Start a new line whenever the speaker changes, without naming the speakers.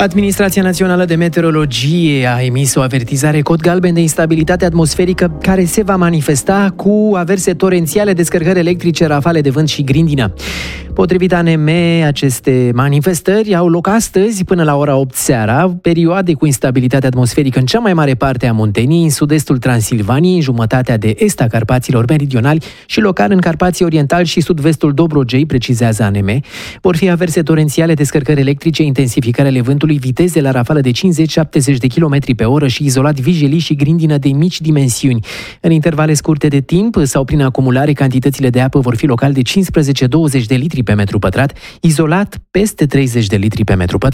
Administrația Națională de Meteorologie a emis o avertizare cod galben de instabilitate atmosferică care se va manifesta cu averse torențiale, descărcări electrice, rafale de vânt și grindină. Potrivit ANM, aceste manifestări au loc astăzi până la ora 8 seara, perioade cu instabilitate atmosferică în cea mai mare parte a Munteniei, în sud-estul Transilvaniei, în jumătatea de est a Carpaților meridionali și local în Carpații orientali și sud-vestul Dobrogei, precizează ANM. Vor fi averse torențiale, descărcări electrice, intensificare ale vântului, viteze la rafală de 50-70 de km pe oră și izolat vijelii și grindină de mici dimensiuni. În intervale scurte de timp sau prin acumulare, cantitățile de apă vor fi local de 15-20 de litri pe metru pătrat, izolat peste 30 de litri pe metru pătrat.